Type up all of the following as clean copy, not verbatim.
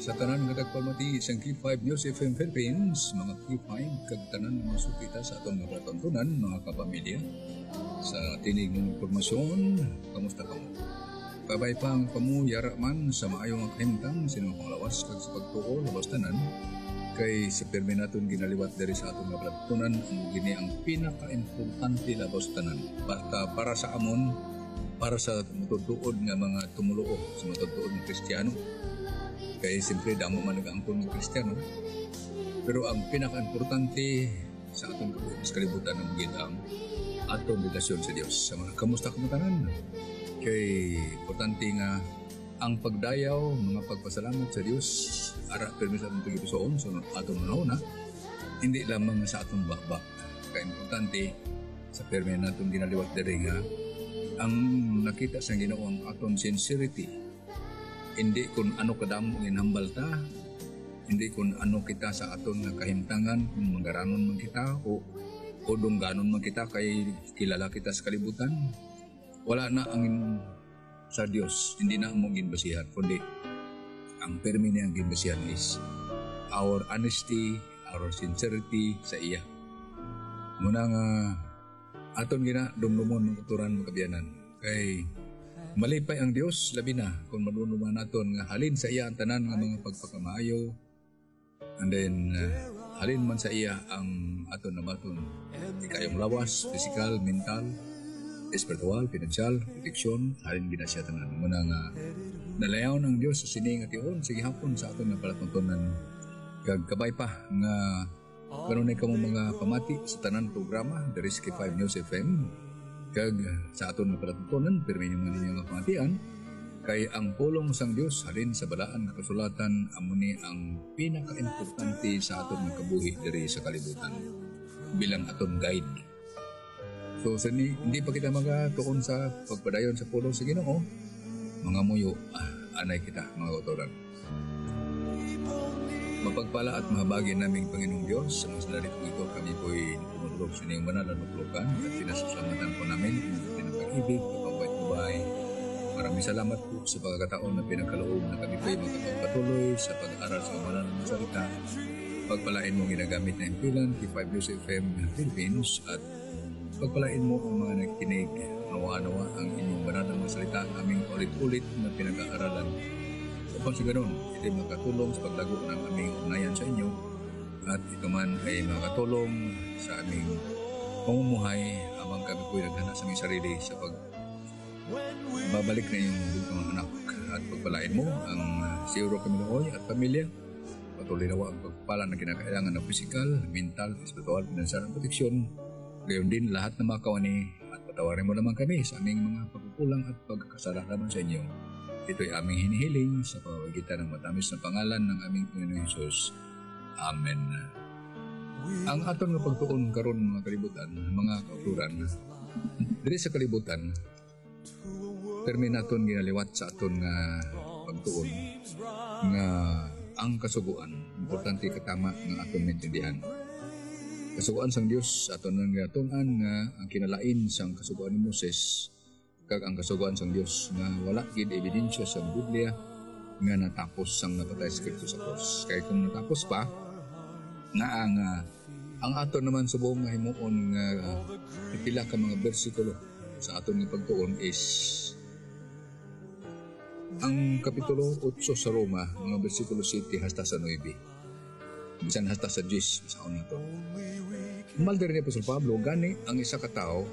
Sa tanan nga nagpamati isang K5 News FM Philippines, mga K5 kag tanan nga sukita sa atong nga patuntunan, mga kapamilya. Sa tinig ng impormasyon, kamusta ka mo? Kabay pang pamuyara man sa maayong kahimtang sinong panglawas kag sa pagtuo labas tanan kay sa permi naton ginaliwat diri sa atong nga patuntunan ang gini ang pinaka-importante labas tanan para sa amon, para sa matutuod nga mga tumuluo sa matutuod ng Kristiyano. Kaya siyempre damo man nag-angkon ng Kristiyano, pero ang pinaka-importante sa atong kalibutan ng gitang atong relasyon sa Dios. Sa mga kamusta kumutanan, kay importante nga ang pagdayaw, mga pagpasalamat sa Dios ara permis atong pagipisuon sa atong nauna, hindi lamang sa atong bakbak. Kaya importante sa permi natong ginaliwat diri nga ang nakita sa Ginoo ang atong sincerity. Hindi kung ano kadamo ginhambal ta, hindi kung ano kita sa aton nga kahimtangan, kung magaranon man kita o dungganon man kita kay kilala kita sa kalibutan. Wala na ang sa Dios, hindi na mo ginbasihan, kundi ang permi niyang ginbasihan is our honesty, our sincerity sa iya. Muna nga aton gina dumdumon ng kuturan magkabiyanan kay malipay ang Dios labi na kung manunuman naton nga halin sa iya ang tanan nga mga pagpakamaayo, and then halin man sa iya ang aton nabaton ikayong lawas, physical, mental, espiritual, financial, protection, halin gina siya tanan. Muna nga nalayaw ng Dios sa sining at iyon sige hapon sa aton nga palatuntunan kag kabay pa nga kanunay kamo mga pamati sa tanan programa diri sa K5 News FM. Kag sa aton nga palatuntunan, pirmi nyo man ninyo nga pamatian, kay ang pulong sang Dios halin sa balaan nga kasulatan amo ni ang pinaka-importante sa aton nga kabuhi diri sa kalibutan bilang aton guide. So hindi pa kita magatuon sa pagpadayon sa pulong sa Ginoo, mga muyo, anay kita mga kautoran. Mapagpala at mahabagin naming Panginoong Diyos sa mga salarit po ito, kami po'y tumutulog sa inyong banal na nuklukan at pinasaslamatan po namin ang pinagpag-ibig, kapagpay-ubay. Maraming salamat po sa pagkakataon na pinagkaloob na kami po'y magpapatuloy sa pag-aaral sa mga banal na salita. Pagpalain mo ginagamit na impilan, K5 News FM Philippines, at pagpalain mo ang mga nagkinig, nawa-nawa ang inyong banal na salita aming ulit-ulit na pinag-aaralan. Upang sa ganun, ito ay makatulong sa paglago ng aming unayan sa inyo at ito man ay makatulong sa aming pamumuhay habang kami po'y naghana sa aming sarili sa pagbabalik na yung mga anak at pagpalain mo ang Siro Kamiloy at pamilya. Patuloy nawa ang pagpala na kinakailangan ng physical, mental, espiritual, financial at proteksyon. Gayon din lahat ng mga kawani at patawarin mo naman kami sa aming mga pagkukulang at pagkakasala naman sa inyo. Ito'y aming hinihiling sa pamamagitan ng matamis na pangalan ng aming Panginoon Hesus. Amen. Ang aton nga pagtuon karon mga kalibutan, mga kauturan, diri sa kalibutan, permi naton ginaliwat sa aton nga pagtuon nga ang kasuguan, importante katama ng aton maintindihan. Kasuguan sang Dios aton nga tun-an nga ang kinalain sang kasuguan ni Moses kag ang kasuguan sang Dios nga wala gid ebidensya sa Biblia nga natapos sang napatay sa Kristo sa cross. Kay kung natapos pa nga ang aton naman subong nga himuon nga pila ka mga bersikulo sa aton nga pagtuon is ang kapitulo 8 sa Roma, mga bersikulo 7 hasta sa 9. Bisan hasta sa 10 sa una to. Malder ni Apostol Pablo gani ang isa ka tawo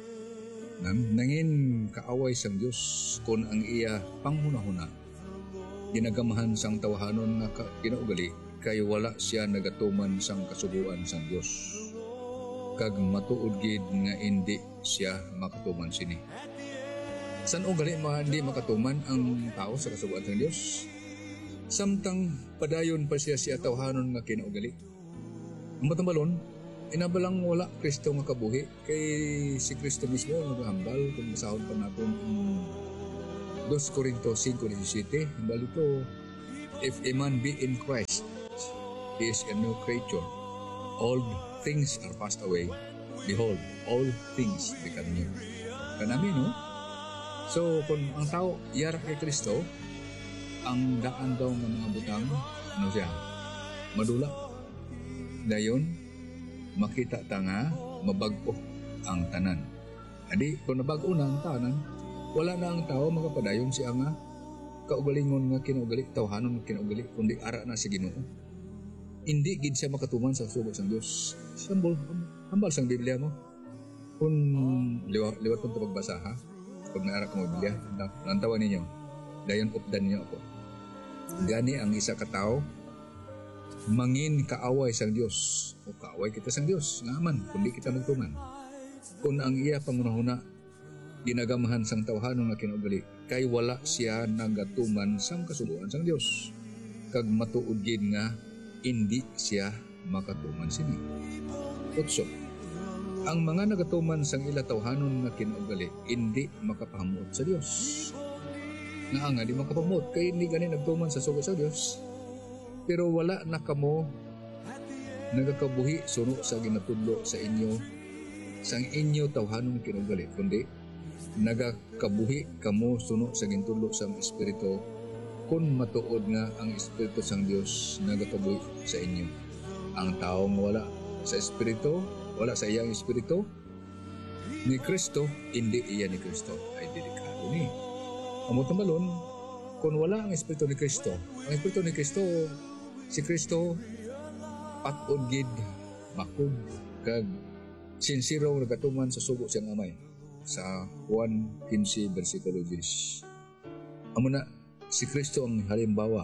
nangin kaaway sang Dios kung ang iya panghunahuna ginagamahan sang tawahanon nga kinaugali kay wala siya nagatuman sang kasuguan sang Dios kag matuod gid nga hindi siya makatuman sini. San ugali di makatuman ang tao sa kasuguan sang Dios? Samtang padayon pa siya tawahanon nga kinaugali. Ang matambalon, inabalang wala Kristo nga kabuhi kay si Kristo mismo naghambal kung masahod pa natin 2 Corintios 5:17. Hambal ito, if a man be in Christ, he is a new creature. Old things are passed away. Behold, all things become new. Kanami, no? So, kung ang tao yara kay Kristo, ang daan daw ng mga butang, ano siya, madula. Dayon, makita ta nga, mabag-o ang tanan. Adi, kung nabag-o na ang tanan, wala na ang tao magapadayon siya nga, kaugalingon nga kinaugali, tawhanon nga kinaugali, kundi ara na si Ginoo. Hindi gid siya makatuman sa sugo sang Dios. Sambol, hambal sang Biblia mo. Kung liwat kong pagbasa ha, pag naara ka mo Biblia, nantawan ninyo, dayon updan niyo ako. Gani ang isa ka tao, mangin kaaway sang Dios, o kaaway kita sang Dios, nga man, kundi kita magtuman. Kung ang iya pangunahuna, ginagamahan sang tawhanon nga kinaugali, kay wala siya nagatuman sang kasubuan sang Dios. Kag matuod gid nga, hindi siya makatuman sini. Utso, ang mga nagatuman sang ila tawhanon nga kinaugali, hindi makapahamuot sa Dios. Nga di makapahamuot, kay hindi gani nagtuman sa sugo sa Dios. Pero wala na kamo nagakabuhi suno sa ginatudlo sa inyo, sang inyo tawhanon nga kinaugali, kundi nagakabuhi kamo suno sa gintudlo sang Espiritu, kung matuod nga ang Espiritu sang Dios nagakabuhi sa inyo. Ang taong wala sa Espiritu, wala sa iyang Espiritu ni Kristo, hindi iya ni Kristo, ay delikado ni. Amo tumalon, kung wala ang Espiritu ni Kristo, ang Espiritu ni Kristo, si Kristo, patod gid, makod, kag sinsiro nagatuman sa sugo siyang amay. Sa Juan 15, versikulo 10. Amo na, si Kristo ang halimbawa.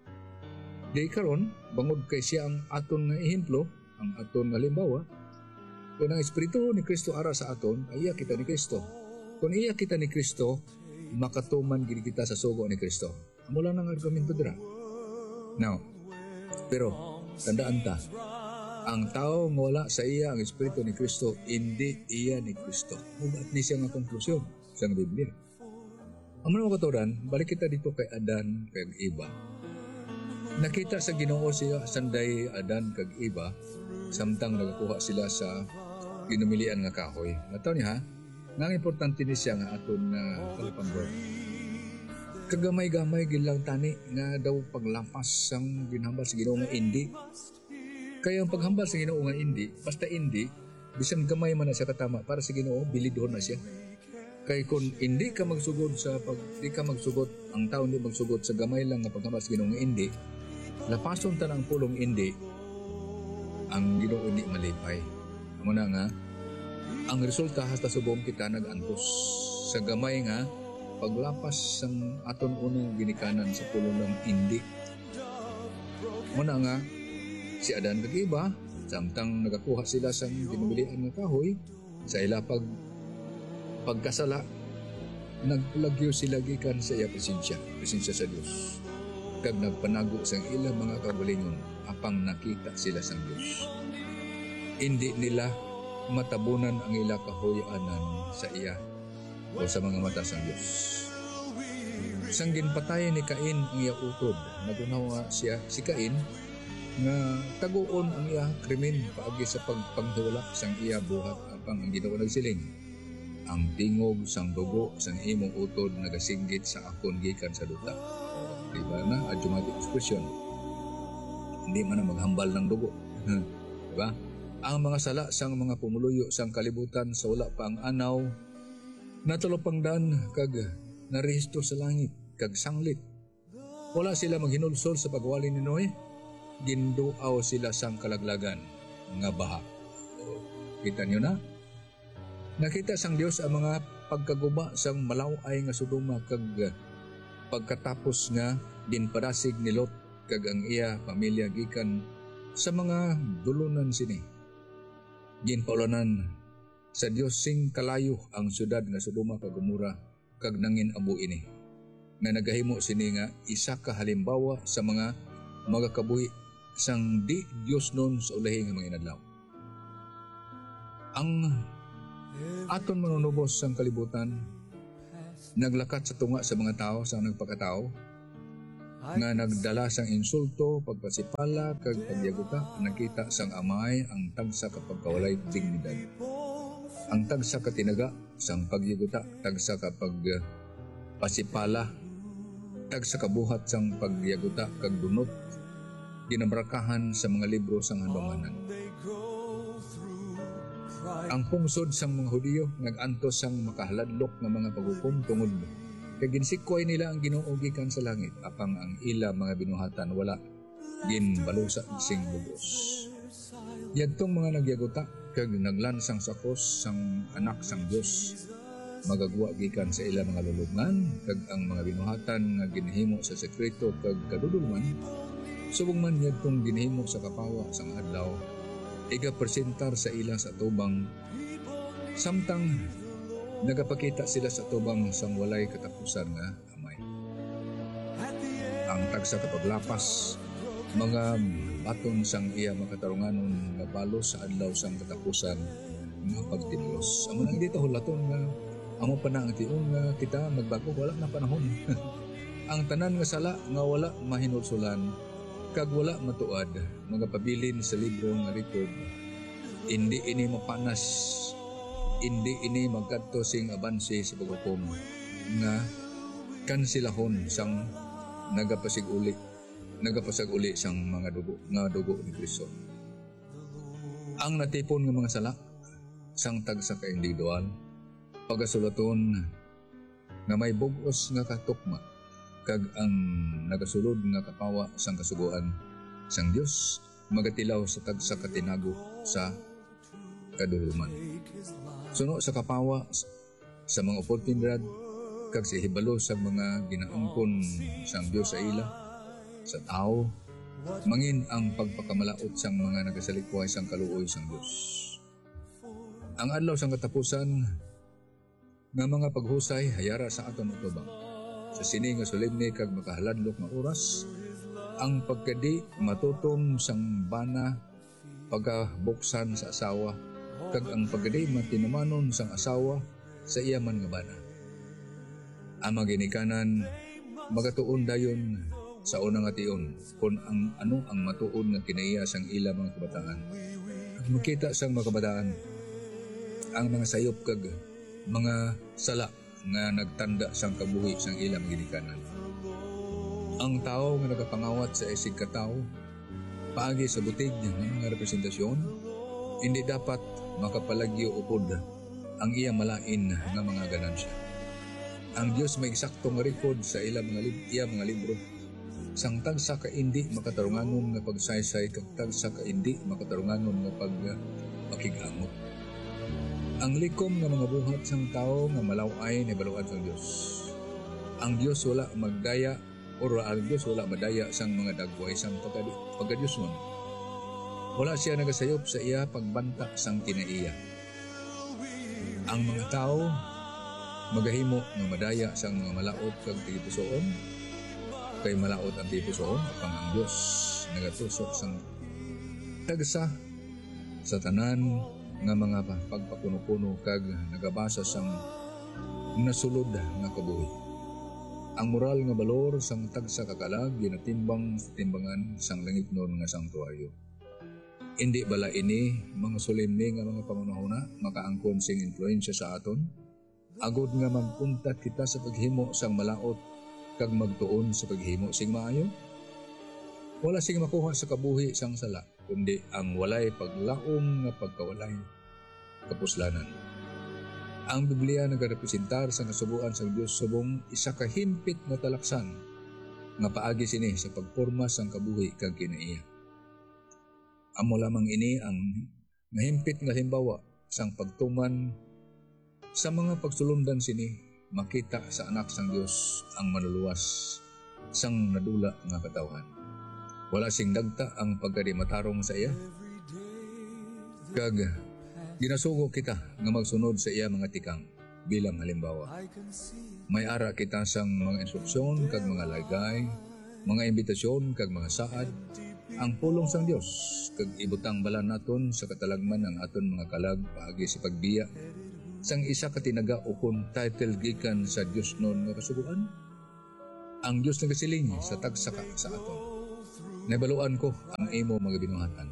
Di karon, bangod kay siya ang aton nga ehemplo, ang aton nga halimbawa, kung ang Espiritu ni Kristo ara sa aton, ay iya kita ni Kristo. Kung iya kita ni Kristo, makatuman gid kita sa sugo ni Kristo. Amo lang ang argumento dira. Now, pero tandaan ta, ang tao nga wala sa iya ang Espiritu ni Kristo, hindi iya ni Kristo. Mugat ni siya nga konklusyon sa Biblia. Ang mga katuran, balik kita dito kay Adan kag Eva. Nakita sa Ginoo siya sanday Adan kag Eva, samtang nagakuha sila sa ginumilian nga kahoy. Nataw niya ha, nga importante ni siya nga aton nga kalapangron. Kagamay-gamay gilang tani nga daw paglampas sang ginhambal sa Ginoo nga indi. Kaya ang paghambal sa Ginoo nga indi, basta indi, bisan gamay man na siya katama para sa Ginoo, bilidon na siya. Kay kung hindi ka magsugod di ka magsugod, ang tao hindi magsugod sa gamay lang nga paghambal sa Ginoo nga indi, lapason ta ng pulong indi, ang Ginoo hindi malipay. Muna nga, ang resulta hasta subong kita nag-antos sa gamay nga paglapas sang aton unang ginikanan sa pulong ng indi. Muna nga, si Adan kag Eva, samtang nagakuha sila sang ginumilian nga kahoy, sa ila pagkasala, nagplagyo sila gikan sa iya presensya sa Dios. Kag nagpanago sang ilang mga kagalingon, apang nakita sila sang Dios. Hindi nila matabunan ang ila kahoy-anan sa iya o sa mga mata sang Dios. Sang ginpatay ni Cain ang iya utod, nagunawa siya si Cain nga taguon ang iya krimen paagi sa pagpanghiwala sang iya buhat, apang ang Ginoo nagsiling, ang tingog sang dugo sang imong utod nagasinggit sa akon gikan sa duta. Diba na, adjumatic expression. Hindi man na maghambal ng dugo. Diba? Ang mga sala sang mga pumuluyo sang kalibutan sa wala pa ang anaw, natulopangdan kag narehistro sa langit kag sanglit. Wala sila maghinulsol sa pagwali ni Noe, ginduaw sila sang kalaglagan nga baha. Kita nyo na? Nakita sang Dios ang mga pagkaguba sang malaway nga Sodoma kag pagkatapos nga ginpadasig ni Lot kag ang iya pamilya gikan sa mga dulunan sini. Ginpaulanan sa Dios sing kalayo ang syudad nga Sodoma kag Gomora kag nangin abu ini. Nga nagahimo sini nga isa ka halimbawa sa mga magakabuhi sang di Dios nun sa ulahi nga mga inadlaw. Ang aton manunubos sang kalibutan naglakat sa tunga sa mga tao sa nagpakatao nga nagdala sang insulto, pagpasipala kag pagyaguta, nakita sang amay ang tagsa kapag kawalay dignidad. Ang tagsa katinaga sang pagyaguta, tagsa kapag pasipala tag sa kabuhat sang pagyaguta kag dunot ginabrakahan sa mga libro sang hanunganan. Ang pungsod sang mga Hudiyo nag-antos sang makahaladlok nga mga paghukom tungod kay ginsikkoy nila ang Ginoo gikan sa langit apang ang ila mga binuhatan wala ginbalusa sing bugos. Yadtong mga nagyaguta kag naglansang sakos sang anak sang Dios magagwa gikan sa ila mga lulubngan kag ang mga binuhatan nga ginhimo sa sekreto kag kadudulman subong man yadtong ginhimo sa kapawa sang adlaw igapresentar sa ila sa tubang samtang nagapakita sila sa tubang sang walay katapusan nga amay. Ang tagsa kapaglapas mga baton sang iya makatarunganon nga balos sa adlaw sang katapusan nga pagtinlos. Amo nang dito hulaton nga amo pa na ang tion nga kita magbago wala na panahon. Ang tanan nga sala nga wala mahinulsulan kag wala matuad mga pabilin sa libro nga record hindi ini mapanas hindi ini magkadto sing abanse sa paghukom nga kansilahon sang nagapasig-uli sang mga dugo ni Kristo. Ang natipon nga mga sala sang tagsa ka individual pagasulaton nga may bugos nga katukma kag ang nagasulod nga kapawa sang kasuguan sang Dios magatilaw sa tagsa katinago sa kadulman. Suno sa kapawa sa mga oportunidad kag sa hibalo sa mga ginaangkon sang Dios sa ila sa tao mangin ang pagpakamalaot sang mga nagasalikway sang kaluoy sang Dios. Ang adlaw sang katapusan nga mga paghusay hayara sa aton utubang sa sini nga solemne kag makahaladlok nga oras ang pagkadi matutong sang bana pagabuksan sa asawa kag ang pagkadi matinumanon sang asawa sa iya man nga bana. Ang maginikanan magatuon dayon sa unang ation kung ang ano ang matuon nga kinaiya sang ila mga kabataan. At makita sang mga kabataan ang mga sayop kag mga sala nga nagtanda sang kabuhi sang ilang ginikanan. Ang tao nga nagapangawat sa isig katao paagi sa butig ng mga representasyon hindi dapat makapalagyo upod ang iya malain nga mga ganansya. Ang Dios may eksaktong record sa ilang mga libro sang tagsa ka indi makatarunganon nga pagsaysay kag tagsa ka indi makatarunganon nga pagpakigangot. Ang likom nga mga buhat sang tao nga malaway ni baluan sang Dios. Ang Dios wala magdaya o ang Dios wala madaya sang mga dagway sang pagkadiyosnon. Wala siya nagasayop sa iya pagbanta sang kinaiya. Ang mga tao magahimo nga madaya sang mga malaot kag tigipusoon kay malaot ang tigipusoon apang ang Dios nagatusok sang tagsa sa tanan nga mga pagpakuno-kuno kag nagabasa sang nasulod nga kabuhi. Ang moral nga balor sang tagsa kakalag ginatimbang sa timbangan sang langitnon nga sanktuaryo. Indi bala ini mga solemne nga mga pangunahuna makaangkon sing influensya sa aton agud nga magpuntat kita sa paghimo sang malaot kag magtuon sa paghimo sing maayo. Wala sing makuha sa kabuhi sang sala kundi ang walay paglaom nga pagkawalay kapuslanan. Ang Biblia nagarepresentar sa kasubuan sa Dios subong isa ka himpit nga talaksan nga paagi sini sa pagporma sang kabuhi kag kinaiya. Amo lamang ini ang nahimpit nga halimbawa sang pagtuman sa mga pagsulundan sini makita sa anak sang Dios ang manuluwas sang nadula nga katawhan. Wala sing dagta ang pagkadimatarong sa iya kag ginasugo kita nga magsunod sa iya mga tikang bilang halimbawa. May ara kita sang mga instruksyon kag mga lagay, mga imbitasyon kag mga saad, ang pulong sang Dios kag ibutang bala naton sa katalagman ang aton mga kalag paagi sa pagbiya sang isa ka tinaga ukon title gikan sa Dios non nga kasuguan. Ang Dios nagasiling sa tagsaka sa aton. Nabaluan ko ang imo mga binuhatan.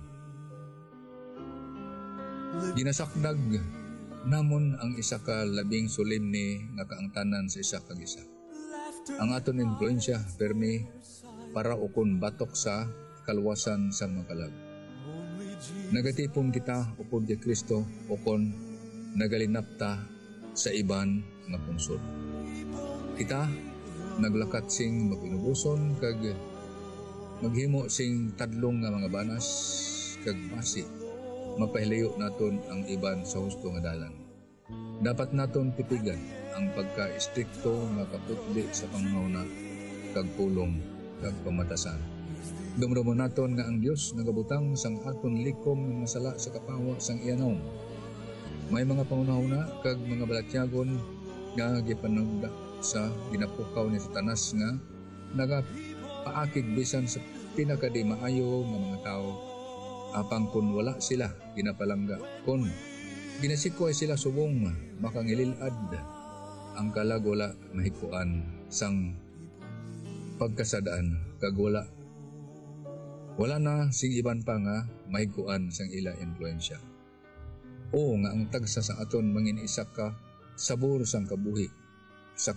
Ginasakdag namon ang isa ka labing solemne nga kaangtanan sa isa kag isa. ang aton influensya permi para ukon batok sa kaluwasan sa mga kalag. Nagatipon kita upod kay Kristo ukon nagalinapta sa iban nga punsod. Kita naglakat sing mapinubuson kag maghimo sing tadlong nga mga banas kag basi mapahilayo naton ang iban sa husto nga dalan. Dapat naton tipigan ang pagka-istrikto nga kaputli sa panghuna kag pulong kag pamatasan. Dumdumon naton nga ang Dios nagabutang sang aton likom nga masala sa kapawa sang iyanom. May mga pangunahuna kag mga balatyagon nga gipanugda sa ginapukaw ni Satanas nga nagapaakig bisan sa pinakadi maayo nga mga tao apang kun wala sila ginapalangga kun ginasikoy sila subong makangililad ang kalag wala mahikuan sang pagkasadaan kag wala na sing iban pa nga mahikuan sang ila influensya. O nga ang tagsa sa aton mangin isa ka sabor sang kabuhi sa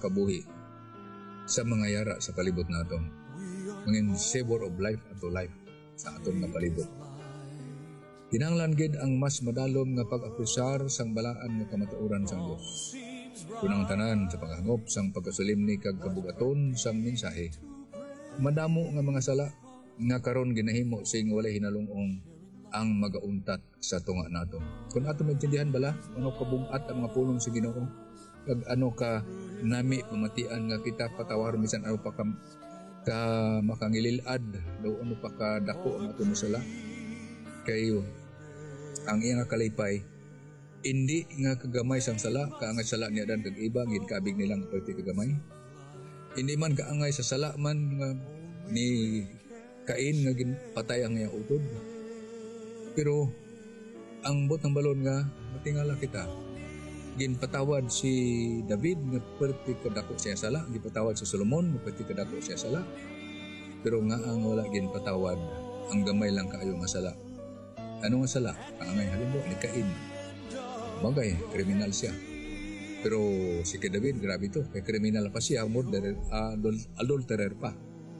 mga yara sa palibot naton. Mangin savor of life ato life sa aton nga palibot. Kinahanglan gid ang mas madalom nga pag-akusar sang balaan nga kamatuoran sang Dios. Kunang tanan sa paghangop sang pagkasulimni kag kabugaton sang mensahe. Madamo nga mga sala nga karon ginahimo sing walay hinalungong ang magauntat sa tunga naton. Kung ato maintindihan bala ano kabungat ang mga pulong sa Ginoo kag ano ka nami pamatian nga kita patawar bisan ano pa ka makangililad daw ano pa ka dako ang aton sala kayo ang iya nga kalipay hindi nga kagamay sang sala kaangay sala ni Adan kag Eva gid kabig nilang perti kagamay hindi man kaangay sa sala man nga ni Cain nga ginpatay ang iya utod pero ang bot ng balon nga matingala kita ginpatawad si David nga perti kadako siya sala ginpatawad si Solomon nga perti kadako siya sala pero nga ang wala ginpatawad ang gamay lang kaayo nga sala. Ano nga sala? Kaangay halimbawa ni Cain. Bagay, kriminal siya. Pero si David, grabe to. Kaya kriminal pa siya, murderer, adulterer pa.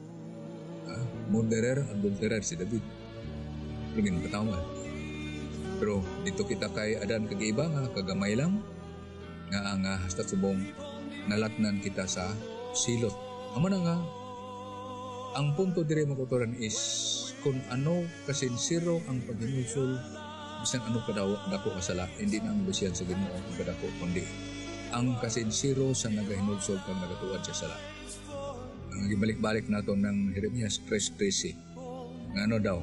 Murderer, adulterer si David. Pero ginpatawad. Pero dito kita kay Adan kag Eva nga kagamay lang nga ang hasta subong nalatnan kita sa silot. Amo na nga ang punto dire makuturan is kung ano kasinsiro ang paghinulsol bisan ano kadako kasala hindi na ang busyan sa Ginoo ang kadako kundi ang kasinsiro sa nagahinulsol kang nagatuad sa sala. Ang gibalik-balik nato ng Jeremias 3:13 nga ano daw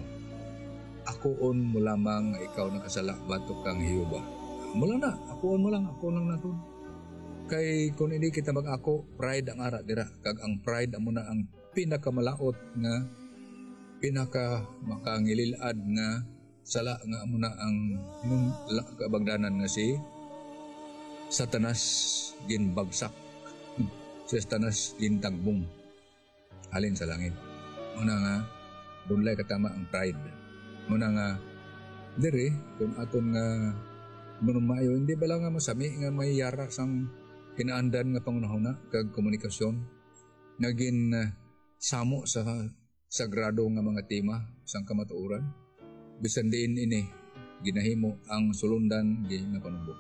akoon mo lamang ikaw nakasala batok kang Hiyuba. Mula na, akoon mo lang naton. Kay kung hindi kita mag-ako, pride ang ara dira. Kag ang pride amo na ang pinakamalaot nga pinaka makangililad nga sala nga amo na ang kabagdanan nga si Satanas ginbagsak. Si Satanas gintagbong halin sa langit. Una nga bunlay katama ang pride. Muna nga, dire, kung aton nga manumayo, hindi ba lang nga masami nga may yara sang kinaandan nga pangunahuna kag komunikasyon naging samo sa sagrado nga mga tema sang kamatuoran. Bisan din ini, ginahimo ang sulundan di nga panumbo.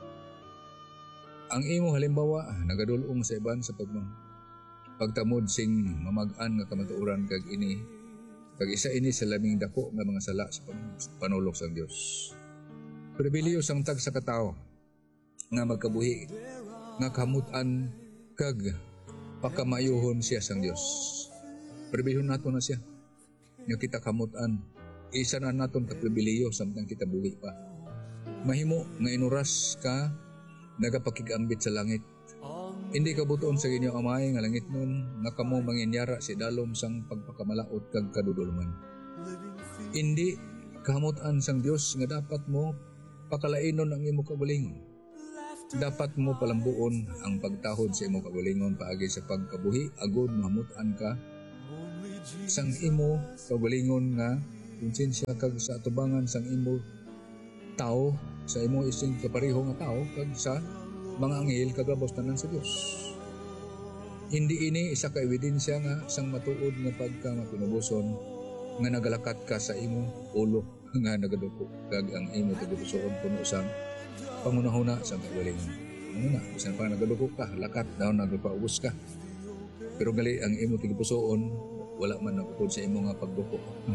Ang imo halimbawa, nagadulong sa iban sa pagtamod sing mamag-an nga kamatuoran kag ini kag isa ini sa laming dako nga mga sala sa panulok sa Dios. Pribilehyo sang tag sa katao nga magkabuhi nga kamutan kag pakamayuhon siya sang Dios. Pribilehyo nato na siya. Nga kita kamutan, isa na naton ka pribilehyo samtang kita buhi pa. Mahimo nga inuras ka nagapakigambit sa langit. Hindi ka buton sa Ginoo Amay nga langit nun nga kamo manginyara si dalom sang pagpakamalaot kag kadudulman. Hindi kahamutan sang Dios nga dapat mo pakalainon ang imo kabulingon. Dapat mo palambuon ang pagtahod sa imo kabulingon paagi sa pagkabuhi agud mahamutan ka sang imo kabulingon nga konsensya kag sa atubangan sang imo tao sa imo ising kapareho nga tao kag sa mga anghel kagabos tanan sa Dios. Hindi ini isa ka ebidensya nga sang matuod nga pagka mapinubuson nga nagalakat ka sa imo ulo nga nagaduko kag ang imo tigipusoon puno sang pangunahuna sa kagalingon. Ano na, bisan pa nagaduko ka, lakat daw nagpaubos ka. Pero gali ang imo tigipusoon wala man nagpupod sa imo nga pagduko.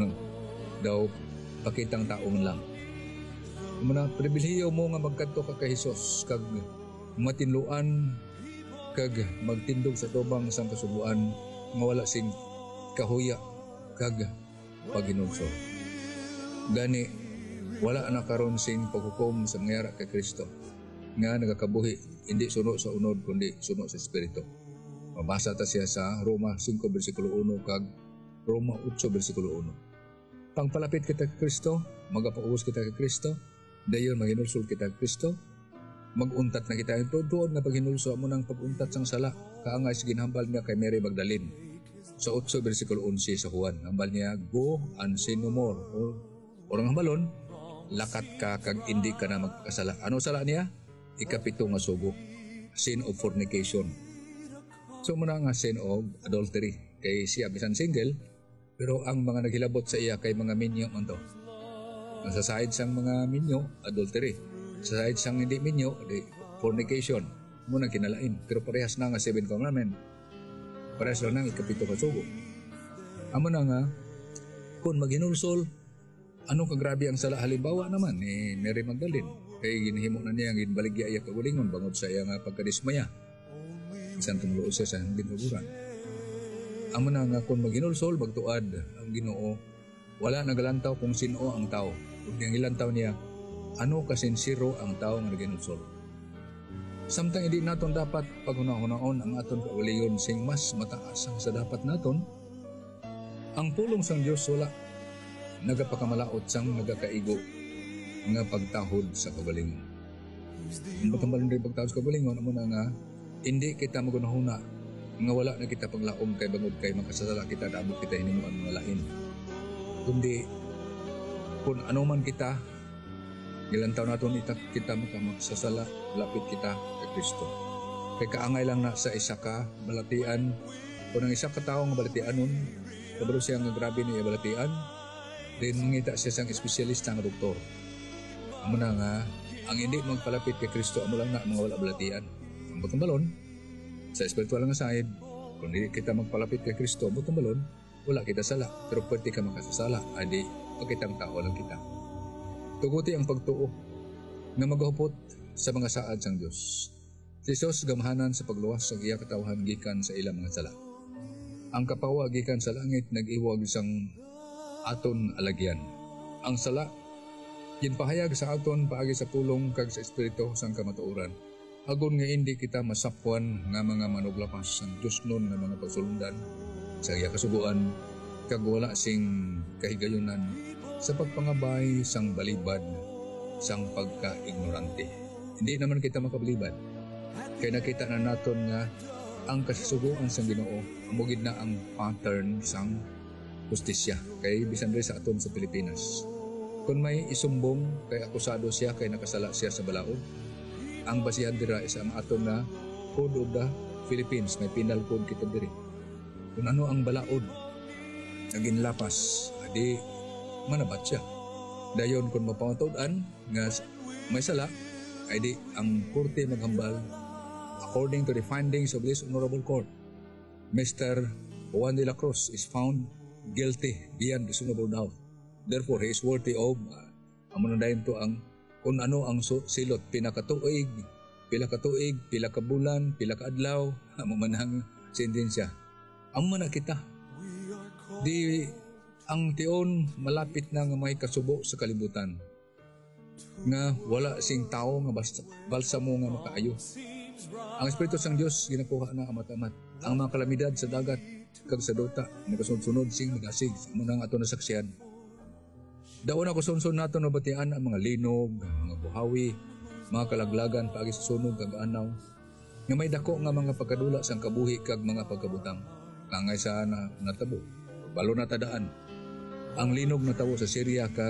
Daw pakitang taong lang. Muna pribilehiyo mo nga magkadto ka kay Hesus kag matinluan kag magtindog sa tubang sang kasubuan nga wala sing kahuya kag paghinulso. Gani wala na karon sing paghukom sa nangyara kay Kristo nga nagakabuhi hindi suno sa unod kundi suno sa espiritu. Mabasa ta siya sa Roma 5 bersikulo 1 kag Roma 8 bersikulo 1. Pangpalapit kita kay Kristo, magapaubos kita kay Kristo, dayon maghinulsol kita kay Kristo. Maguntat na kita. Tuod na paghinulso mo ng paguntat sang sala. Kaangay sa ginhambal niya kay Mary Magdalene. Sa 8 versikulo 11 sa Juan. Hambal niya, go and sin no more. Orang hambalon, lakat ka kag hindi ka na magkasala. Ano sala niya? Ikapito nga sugo. Sin of fornication. So muna nga sin of adultery. Kay siya bisan single, pero ang mga naghilabot sa iya kay mga minyo man to. Sa side sang mga minyo, adultery. Sa side sang hindi minyo, fornication. Muna kinalain. Pero parehas na nga 7 commandment. Parehas lang na ikapito ka sugo. Amo na nga, kung maghinulsol, ano kagrabe ang sala halimbawa naman ni Mary Magdalene. Kaya ginhimo na niya ang ginbaligya iya kagulingon bangod sa iya nga pagkadismaya. Isang tumulo siya sa gintuburan. Amo na nga, kung maghinulsol, magtuad ang Ginoo, wala nagalantaw kung sino ang tao. Kung yung ilantaw niya, ano kasinsiro ang tao nga naginulsol. Samtang hindi naton dapat paghunahon ang aton kauliyon sing mas mataas ang sa dapat naton, ang pulong sang Dios wala nagapakamalaot sang nagakaigo nga pagtahod sa kagalingon. Ang batambalan rin pagtahod sa kagalingon, amo na nga, hindi kita magunahuna nga wala na kita paglaom kay bangod kay makasasala kita daabot kita hinimuan mga lain. Kundi kung ano man kita ilang taon natin kita makamasasala, lapit kita kay Kristo. Kay kaangay lang na sa isa ka balatian, kung ang isa ka tao nga balatianon, kabalo siya nga grabe niya balatian, then mangita siya sang espesyalista nga doktor. Amo na nga, ang hindi magpalapit kay Kristo, amo lang na mga wala balatian. Ang butong balon, sa espiritual nga side, kung hindi kita magpalapit kay Kristo, butong balon, wala kita sala, pero pwede ka makasasala, adi pagkitang tao lang kita. Tuguti ang pagtuo nga maghupot sa mga saad sang Dios. Si Jesus gamhanan sa pagluwas sa iya katawhan gikan sa ilang mga sala. Ang kapawa gikan sa langit nag-iwag sang aton alagyan. Ang sala ginpahayag sa aton paagi sa pulong kag sa espiritu sang kamatuoran. Agon nga hindi kita masapwan nga mga manuglapas sang dusnon nga mga pagsulundan sa iya kasuguan kag wala sing kahigayunan sa pagpangabay sang balibad sang pagka-ignorante. Hindi naman kita makabalibad. Kaya nakita na naton nga ang kasasuguan sang Ginoo amugid na ang pattern sang justisya kay bisan rin sa aton sa Pilipinas. Kung may isumbong kay akusado siya kay nakasala siya sa balaod, ang basihan dira is ang aton na Code of the Philippines, may penal code kita diri. Kung ano ang balaod naging lapas, adi manabat siya. Dayon kung mapangatudan nga may sala, ay di ang korte maghambal according to the findings of this honorable court. Mr. Juan de la Cruz is found guilty beyond reasonable doubt. Therefore, he is worthy of amunadayin to ang kung ano ang silot pinakatuig, pila ka bulan, pila ka adlaw, amo man ang sentensya. Amo man kita. Di ang tion malapit na nga may kasubo sa kalibutan nga wala sing tao nga basta balsamo nga makaayo. Ang Espiritu sang Dios ginakuha na amat-amat ang mga kalamidad sa dagat kag sa duta nagasunod-sunod sing magasig amo nang ato nasaksihan. Daon ako sunod nato nabatian ang mga linog, mga buhawi, mga kalaglagan paagi sa sunog kag anaw nga may dako nga mga pagkadula sang kabuhi kag mga pagkabutang kangay sa natabo balo na tadaan ang linog na tawo sa Syria